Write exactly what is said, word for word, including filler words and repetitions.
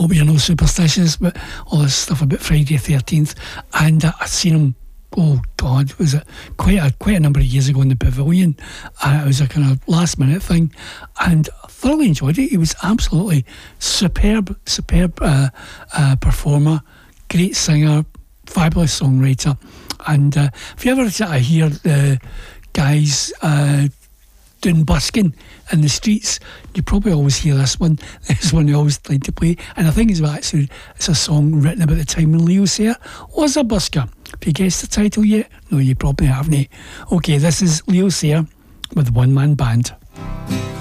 hope you're no superstitious, but all this stuff about Friday the thirteenth, and uh, I've seen him. Oh God, was it quite a quite a number of years ago in the Pavilion? Uh, it was a kind of last minute thing, and I thoroughly enjoyed it. He was absolutely superb, superb uh, uh, performer, great singer, fabulous songwriter. And uh, if you ever sort of hear the guys uh, doing busking in the streets, you probably always hear this one. This one they always like to play, and I think it's actually it's a song written about the time when Leo Sayer was a busker. Have you guessed the title yet? No, you probably haven't. Okay, this is Leo Sayer with One Man Band.